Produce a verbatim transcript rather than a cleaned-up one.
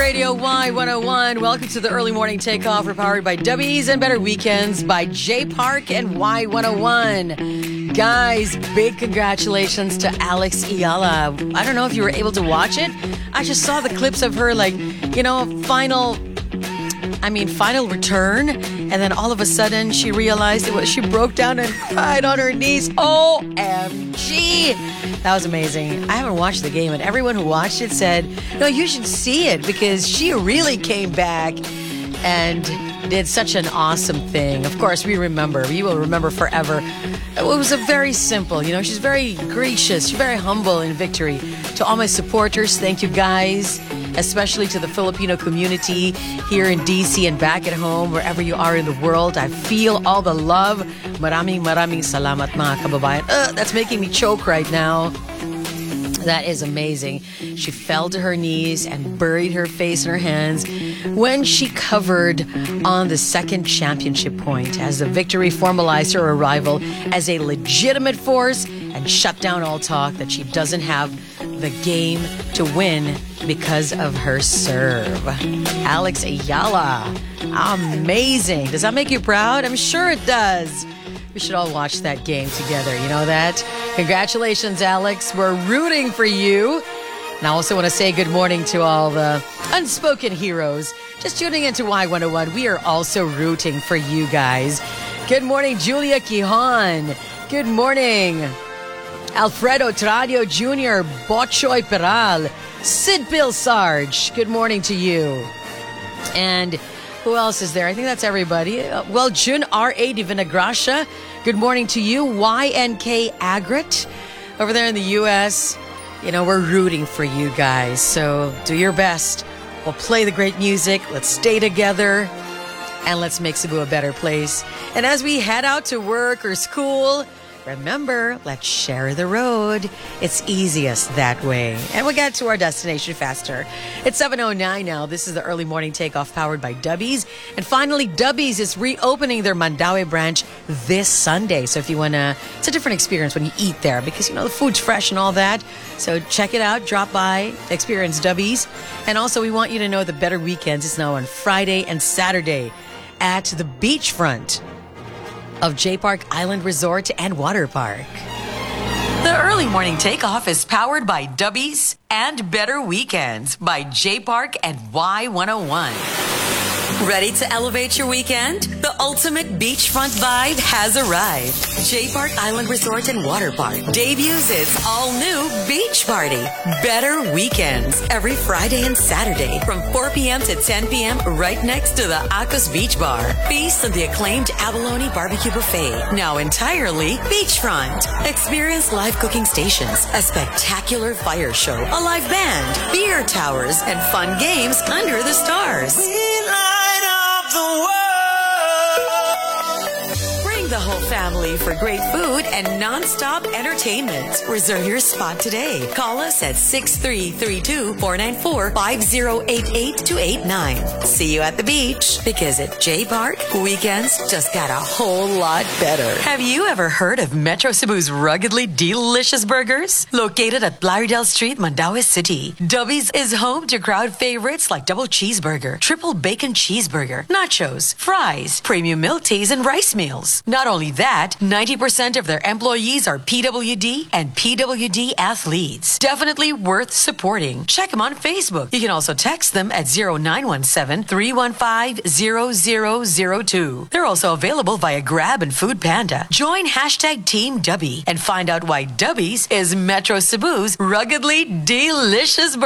Radio Y one oh one. Welcome to the early morning takeoff. We're powered by W's and Better Weekends by J Park and Y one oh one. Guys, big congratulations to Alex Ayala. I don't know if you were able to watch it. I just saw the clips of her, like, you know, final... I mean, final return, and then all of a sudden she realized it was, she broke down and cried on her knees. O M G! That was amazing. I haven't watched the game, and everyone who watched it said, no, you should see it, because she really came back and did such an awesome thing. Of course, we remember. We will remember forever. It was a very simple, you know, she's very gracious. She's very humble in victory. To all my supporters, thank you guys. Especially to the Filipino community here in D C and back at home, wherever you are in the world. I feel all the love. Maraming maraming salamat mga kababayan. Uh, that's making me choke right now. That is amazing. She fell to her knees and buried her face in her hands when she covered on the second championship point as the victory formalized her arrival as a legitimate force and shut down all talk that she doesn't have the game to win because of her serve. Alex Ayala. Amazing. Does that make you proud? I'm sure it does. We should all watch that game together. You know that? Congratulations, Alex. We're rooting for you. And I also want to say good morning to all the unspoken heroes. Just tuning into Y one oh one, we are also rooting for you guys. Good morning, Julia Quijón. Good morning, Alfredo Tradio Junior, Bochoy Peral, Sid Bill Sarge. Good morning to you. And who else is there? I think that's everybody. Uh, well, June R A de Vinagracia. Good morning to you. Y N K Agrit over there in the U S. You know, we're rooting for you guys. So do your best. We'll play the great music. Let's stay together. And let's make Cebu a better place. And as we head out to work or school, remember, let's share the road. It's easiest that way. And we'll get to our destination faster. It's seven oh nine now. This is the early morning takeoff powered by Dubbies. And finally, Dubbies is reopening their Mandaue branch this Sunday. So if you want to, it's a different experience when you eat there because, you know, the food's fresh and all that. So check it out. Drop by. Experience Dubbies. And also, we want you to know the Better Weekends is now on Friday and Saturday at the beachfront of J Park Island Resort and Water Park. The early morning takeoff is powered by Dubbies and Better Weekends by J Park and Y one oh one. Ready to elevate your weekend? The ultimate beachfront vibe has arrived. J Park Island Resort and Water Park debuts its all-new beach party. Better Weekends every Friday and Saturday from four p.m. to ten p.m. right next to the Acos Beach Bar. Feast on the acclaimed Abalone Barbecue Buffet, now entirely beachfront. Experience live cooking stations, a spectacular fire show, a live band, beer towers, and fun games under the stars. The world. Bring the whole family for great food and non-stop entertainment. Reserve your spot today. Call us at six three three two, four nine four, five zero eight eight to eight nine. See you at the beach because at J Park, weekends just got a whole lot better. Have you ever heard of Metro Cebu's ruggedly delicious burgers? Located at Blaridel Street, Mandaue City, Dubbies is home to crowd favorites like double cheeseburger, triple bacon cheeseburger, nachos, fries, premium milk teas, and rice meals. Not only that, ninety percent of their employees are P W D and P W D athletes. Definitely worth supporting. Check them on Facebook. You can also text them at zero nine one seven, three one five, zero zero zero two. They're also available via Grab and Food Panda. Join hashtag Team Dubby and find out why Dubbies is Metro Cebu's ruggedly delicious burger.